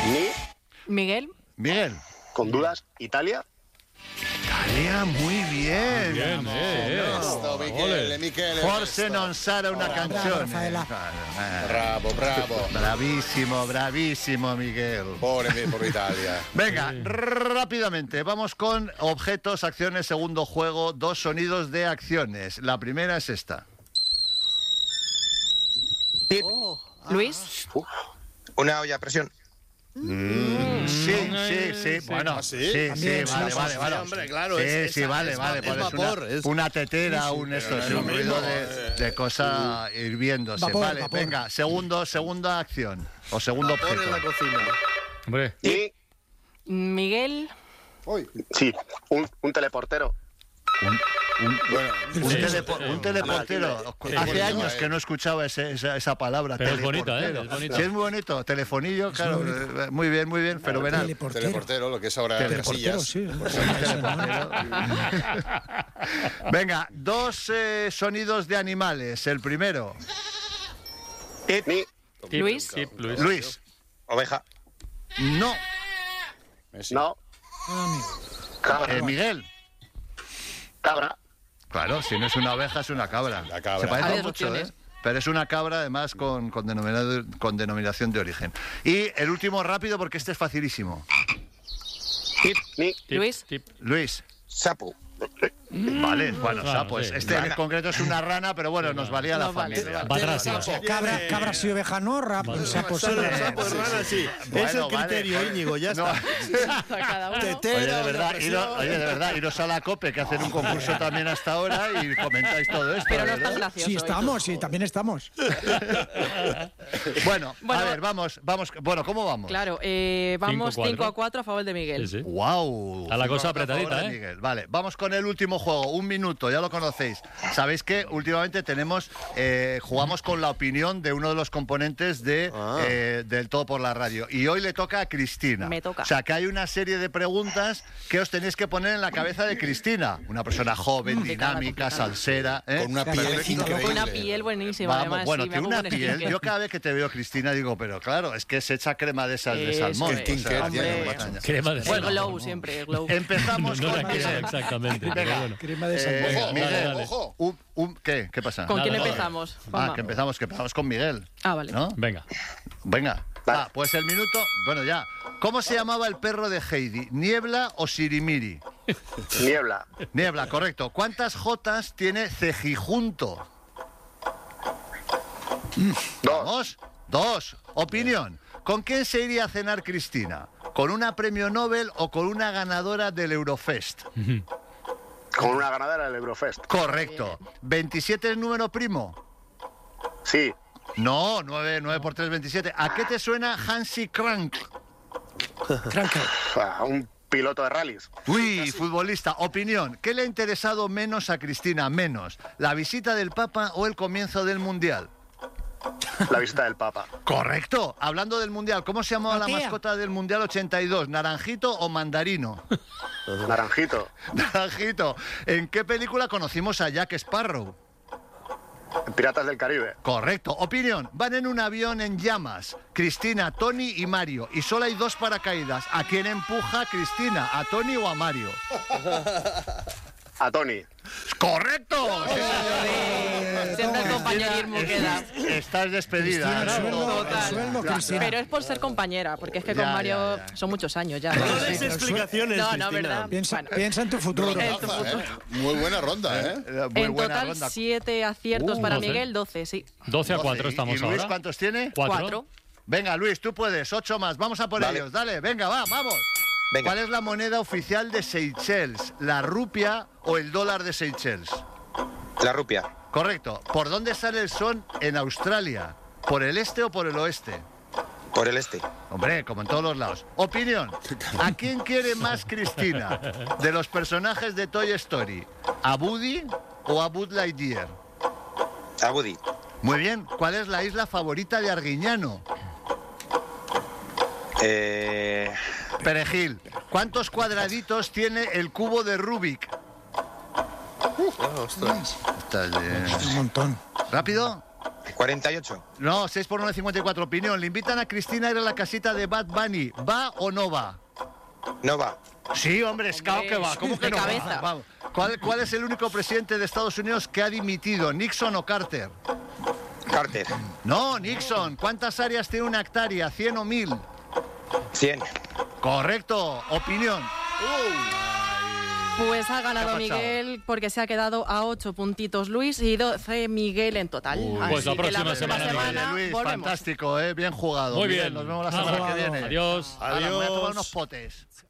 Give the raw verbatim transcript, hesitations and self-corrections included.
Ni. Miguel. Miguel. Con dudas, Italia. Italia, muy bien. Bien, eh, eh. Esto, Michele, Michele. Forse non sarà una Bravo, canzone. Raffaella. Bravo, bravo. Bravísimo, bravísimo, Miguel. Pobre, por Italia. Venga, rápidamente, vamos con objetos, acciones, segundo juego, dos sonidos de acciones. La primera es esta. Luis. Uf. Una olla a presión. Mm, sí, sí, sí, bueno, ¿Ah, sí? sí, sí, También, vale, sí, vale, sí, vale. hombre, claro, sí, es- sí, es- vale, es vale, va- pues es es una, vapor, es- una tetera, un pero esto, no es es lo un ruido mismo, de, eh. de cosa hirviéndose. Vapor, Vale, vapor. venga, segundo, segunda acción o segundo Vapor en la objeto. cocina. Hombre, Ni. Miguel. Uy. Sí, un, un teleportero. Bueno, Un, Sí, telepo- sí, un sí. teleportero. Sí, Hace bonito, años eh. que no escuchaba ese- esa, esa palabra. Pero es bonito, ¿eh? teleportero. Es bonito. Sí, es muy bonito. Telefonillo, claro. eh, Muy bien, muy bien, fenomenal. Teleportero. teleportero, lo que es ahora Teleportero, Casillas. sí. Teleportero. Venga, dos eh, sonidos de animales. El primero, Ni. tip, Luis. tip, Luis. Luis. Oveja. No. Messi. No. Cabra. Eh, Miguel. Cabra. Claro, si no es una oveja, es una cabra. La cabra. Se parece Varias mucho, opciones. ¿eh? Pero es una cabra, además, con, con, denominado- con denominación de origen. Y el último rápido, porque este es facilísimo. Ni. Tip, Luis. tip. Luis. Sapo. Vale, bueno, Claro, sapo. sí. Este en Rana. concreto es una rana, pero bueno, nos valía la No vale. familia. Va atrás, sí. Sapo. Cabra, cabras y oveja no, rap, Vale. sapo sí. Solo sapo de rana, sí. Bueno, es el vale. criterio, Íñigo, ya No. está. A cada uno. Oye, de verdad, iros, oye, de verdad, iros a la COPE, que hacen un concurso también hasta ahora y comentáis todo esto. Pero no ¿verdad? estás gracioso. Sí, ¿eh? estamos, sí, también estamos. Bueno, Bueno. a ver, vamos, vamos. Bueno, ¿cómo vamos? Claro, eh, vamos Cinco, cuatro. cinco a cuatro a favor de Miguel. Sí, sí. ¡Wow! Está la cosa apretadita, ¿eh? Miguel. Vale, vamos con el último juego. Un minuto, ya lo conocéis. Sabéis que últimamente tenemos, eh, jugamos con la opinión de uno de los componentes de Ah. eh, del Todo por la Radio. Y hoy le toca a Cristina. Me toca. O sea, que hay una serie de preguntas que os tenéis que poner en la cabeza de Cristina. Una persona joven, dinámica, complicada. salsera. ¿eh? Con una piel Perfecto. increíble. Con una piel buenísima, Vamos, además. bueno, sí, me tiene hago una un piel. skinker. Yo cada vez que te veo, Cristina, digo, pero claro, es que se echa crema de esas de Eso salmón. es. o sea, Hombre. hombre. Crema de El salmón. glow siempre, el glow. Empezamos No con la crema Miguel. exactamente, pero Venga. bueno. Crema de Eh, salmón. Ojo, Miguel, dale, dale. ojo. un- un- ¿qué? ¿Qué pasa? ¿Con Nada, quién nada. empezamos? Ah, Juanma? que empezamos, que empezamos con Miguel. Ah, vale. ¿No? Venga. Venga. Vale. Ah, pues el minuto, bueno ya. ¿Cómo se llamaba el perro de Heidi? ¿Niebla o Sirimiri? Niebla. Niebla, correcto. ¿Cuántas jotas tiene Cejijunto? Dos. Vamos. Dos. Opinión. ¿Con quién se iría a cenar Cristina? ¿Con una premio Nobel o con una ganadora del Eurofest? Con una ganadera del Eurofest. Correcto. ¿veintisiete es número primo? Sí. No, nueve, nueve por tres, veintisiete. ¿A qué te suena Hansi Crank? Tranca. Ah, un piloto de rallies. Uy, futbolista. Opinión. ¿Qué le ha interesado menos a Cristina? Menos. ¿La visita del Papa o el comienzo del Mundial? La visita del Papa. Correcto. Hablando del Mundial, ¿cómo se llamaba la Matea. mascota del Mundial ochenta y dos? ¿Naranjito o Mandarino? Naranjito. Naranjito. ¿En qué película conocimos a Jack Sparrow? Piratas del Caribe. Correcto. Opinión. Van en un avión en llamas. Cristina, Tony y Mario. Y solo hay dos paracaídas. ¿A quién empuja Cristina? ¿A Tony o a Mario? A Tony. ¡Correcto! Sí, Eh, Siempre el compañerismo queda. señor. Estás despedida. Cristina, el ¿no? sueldo, Total. el sueldo, Cristina. Pero es por ser compañera, porque es que con Ya, Mario ya, ya. son muchos años ya. No Sí, des pero explicaciones, No, no, Cristina. ¿verdad? Piensa, Bueno. piensa en tu futuro. En tu Rafa, futuro. ¿eh? Muy buena ronda, ¿eh? Eh, Muy En buena total, ronda. siete aciertos Uh, para doce. Miguel, doce, sí. doce a doce. cuatro ¿Y- estamos ¿Y Luis ahora. cuántos tiene? Cuatro. Cuatro. Venga, Luis, tú puedes. Ocho más. Vamos a por Vale. ellos. Dale, venga, va, vamos. Venga. ¿Cuál es la moneda oficial de Seychelles? ¿La rupia o el dólar de Seychelles? La rupia. Correcto. ¿Por dónde sale el sol en Australia? ¿Por el este o por el oeste? Por el este. Hombre, como en todos los lados. Opinión. ¿A quién quiere más Cristina? De los personajes de Toy Story. ¿A Woody o a Buzz Lightyear? A Woody. Muy bien. ¿Cuál es la isla favorita de Arguiñano? Eh, Perejil. ¿Cuántos cuadraditos tiene el cubo de Rubik? Ah, ostras. Estás, eh, Un montón. ¿Rápido? cuarenta y ocho. No, seis por uno, cincuenta y cuatro. Opinión. Le invitan a Cristina a ir a la casita de Bad Bunny. ¿Va o no va? No va. Sí, hombre, es claro Hombre, que va. ¿Cómo que de no va? cabeza. Vamos. ¿Cuál, ¿Cuál es el único presidente de Estados Unidos que ha dimitido? ¿Nixon o Carter? Carter. No, Nixon. ¿Cuántas áreas tiene una hectárea? ¿cien o mil? cien. Correcto. Opinión. Pues ha ¿Qué ganado ha pasado? Miguel porque se ha quedado a ocho puntitos Luis y doce Miguel en total. Uy, Así pues la que próxima semana, Vale, Luis, volvemos. fantástico, ¿eh? Bien jugado. Muy Miguel, bien. Nos vemos la Nada. semana que viene. Adiós. Ahora, me voy a tomar Adiós. unos potes.